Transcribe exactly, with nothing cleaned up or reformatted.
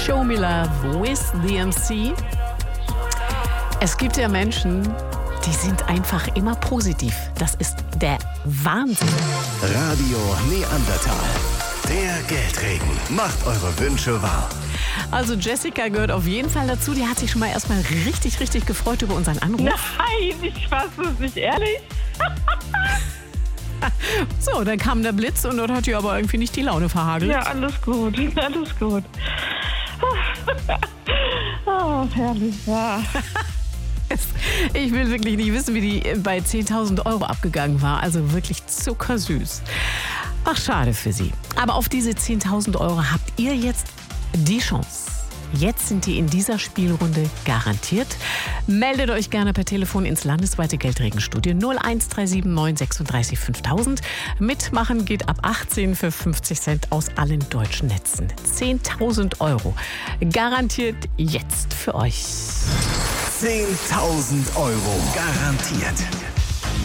Show Me Love with D M C. Es gibt ja Menschen, die sind einfach immer positiv. Das ist der Wahnsinn. Radio Neandertal. Der Geldregen macht eure Wünsche wahr. Also Jessica gehört auf jeden Fall dazu. Die hat sich schon mal erstmal richtig, richtig gefreut über unseren Anruf. Nein, ich fasse es nicht, ehrlich. So, dann kam der Blitz und dort hat ihr aber irgendwie nicht die Laune verhagelt. Ja, alles gut, alles gut. Oh, herrlich, ja. Ich will wirklich nicht wissen, wie die bei zehntausend Euro abgegangen war. Also wirklich zuckersüß. Ach, schade für sie. Aber auf diese zehntausend Euro habt ihr jetzt die Chance. Jetzt sind die in dieser Spielrunde garantiert. Meldet euch gerne per Telefon ins landesweite Geldregenstudio null eins drei sieben neun sechsunddreißig fünftausend. Mitmachen geht ab achtzehn für fünfzig Cent aus allen deutschen Netzen. zehntausend Euro. Garantiert jetzt für euch. zehntausend Euro garantiert.